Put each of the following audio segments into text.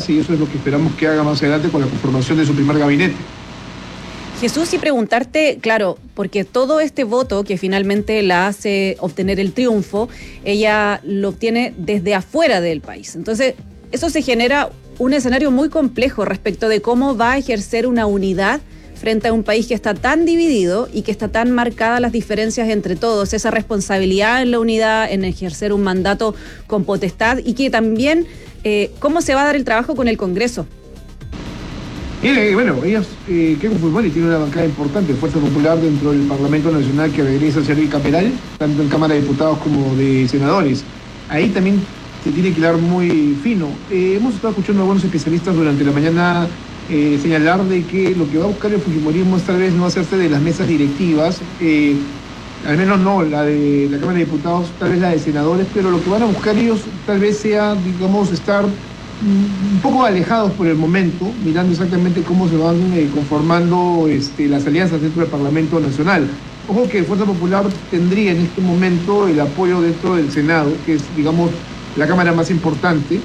alianzas y eso es lo que esperamos que haga más adelante con la conformación de su primer gabinete. Jesús, y preguntarte, claro, porque todo este voto que finalmente la hace obtener el triunfo, ella lo obtiene desde afuera del país. Entonces, eso se genera un escenario muy complejo respecto de cómo va a ejercer una unidad frente a un país que está tan dividido y que está tan marcadas las diferencias entre todos, esa responsabilidad en la unidad, en ejercer un mandato con potestad y que también, ¿cómo se va a dar el trabajo con el Congreso? Bueno, ellos, Keiko Fujimori tiene una bancada importante, Fuerza Popular, dentro del Parlamento Nacional que regresa a ser bicameral, tanto en Cámara de Diputados como de Senadores. Ahí también se tiene que dar muy fino. Hemos estado escuchando a algunos especialistas durante la mañana señalar de que lo que va a buscar el fujimorismo es tal vez no hacerse de las mesas directivas, al menos no la de la Cámara de Diputados, tal vez la de Senadores, pero lo que van a buscar ellos tal vez sea, digamos, estar un poco alejados por el momento, mirando exactamente cómo se van conformando las alianzas dentro del Parlamento Nacional. Ojo que Fuerza Popular tendría en este momento el apoyo dentro del Senado, que es, digamos, la Cámara más importante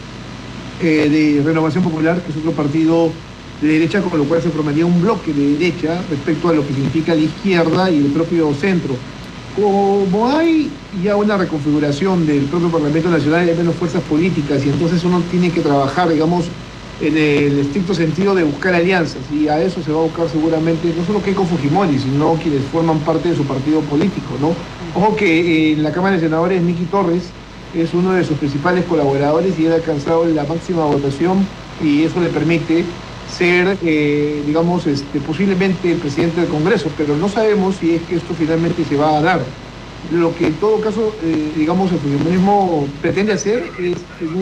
de Renovación Popular, que es otro partido de derecha, con lo cual se formaría un bloque de derecha respecto a lo que significa la izquierda y el propio centro. Como hay ya una reconfiguración del propio Parlamento Nacional, hay menos fuerzas políticas y entonces uno tiene que trabajar, digamos, en el estricto sentido de buscar alianzas, y a eso se va a buscar seguramente no solo Keiko Fujimori, sino quienes forman parte de su partido político, ¿no? Ojo que en la Cámara de Senadores Miki Torres es uno de sus principales colaboradores y él ha alcanzado la máxima votación y eso le permite ser, digamos, posiblemente el presidente del Congreso, pero no sabemos si es que esto finalmente se va a dar. Lo que en todo caso, digamos, el fujimorismo pretende hacer es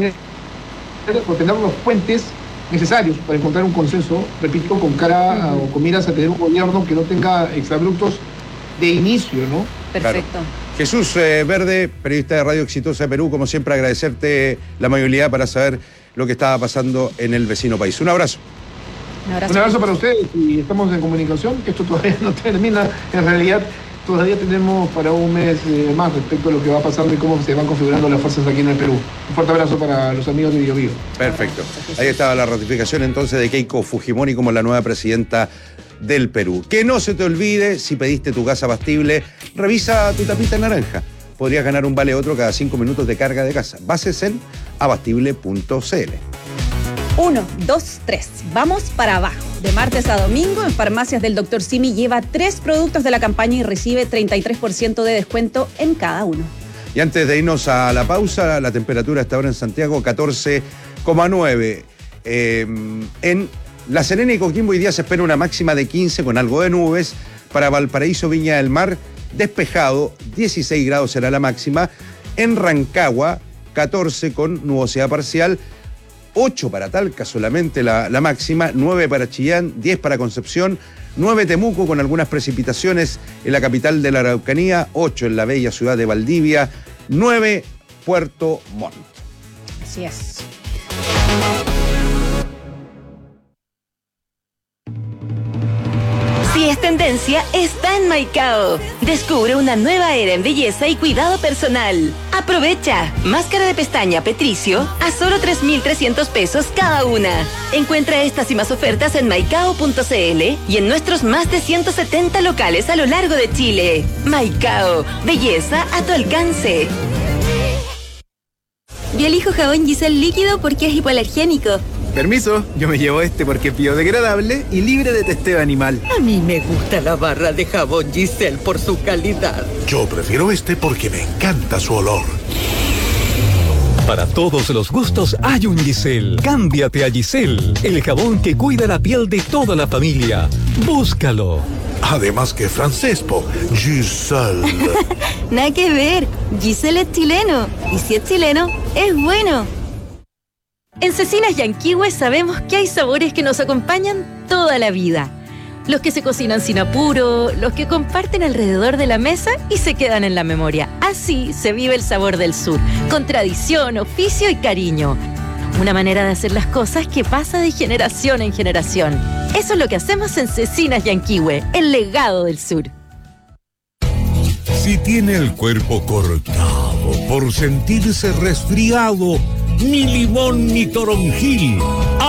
tener los puentes necesarios para encontrar un consenso, repito, con cara o con miras a tener un gobierno que no tenga exabruptos de inicio, ¿no? Perfecto. Claro. Jesús Verde, periodista de Radio Exitosa de Perú, como siempre agradecerte la amabilidad para saber lo que estaba pasando en el vecino país. Un abrazo. Un abrazo para ustedes y estamos en comunicación, que esto todavía no termina. En realidad, todavía tenemos para un mes más respecto a lo que va a pasar de cómo se van configurando las fuerzas aquí en el Perú. Un fuerte abrazo para los amigos de Biobío. Perfecto. Ahí estaba la ratificación entonces de Keiko Fujimori como la nueva presidenta del Perú. Que no se te olvide, si pediste tu gas abastible, revisa tu tapita naranja. Podrías ganar un vale otro cada 5 minutos de carga de casa. Bases en abastible.cl. 1, 2, 3. Vamos para abajo. De martes a domingo, en Farmacias del Dr. Simi lleva 3 productos de la campaña y recibe 33% de descuento en cada uno. Y antes de irnos a la pausa, la temperatura hasta ahora en Santiago, 14,9. En La Serena y Coquimbo hoy día se espera una máxima de 15 con algo de nubes. Para Valparaíso, Viña del Mar, despejado, 16 grados será la máxima. En Rancagua, 14 con nubosidad parcial. 8 para Talca solamente la máxima, 9 para Chillán, 10 para Concepción, 9 Temuco con algunas precipitaciones en la capital de la Araucanía, 8 en la bella ciudad de Valdivia, 9 Puerto Montt. Así es. Si es tendencia, está en Maicao. Descubre una nueva era en belleza y cuidado personal. Aprovecha. Máscara de pestaña Petricio a solo 3.300 pesos cada una. Encuentra estas y más ofertas en maicao.cl y en nuestros más de 170 locales a lo largo de Chile. Maicao. Belleza a tu alcance. Yo elijo jabón Giselle líquido porque es hipoalergénico. Permiso, yo me llevo este porque es biodegradable y libre de testeo animal. A mí me gusta la barra de jabón Giselle por su calidad. Yo prefiero este porque me encanta su olor. Para todos los gustos hay un Giselle. Cámbiate a Giselle, el jabón que cuida la piel de toda la familia. Búscalo. Además que francés, po. Giselle. Nada que ver, Giselle es chileno. Y si es chileno, es bueno. En Cecinas Yanquihue sabemos que hay sabores que nos acompañan toda la vida. Los que se cocinan sin apuro, los que comparten alrededor de la mesa y se quedan en la memoria. Así se vive el sabor del sur, con tradición, oficio y cariño. Una manera de hacer las cosas que pasa de generación en generación. Eso es lo que hacemos en Cecinas Yanquihue, el legado del sur. Si tiene el cuerpo cortado por sentirse resfriado, ni limón ni toronjil.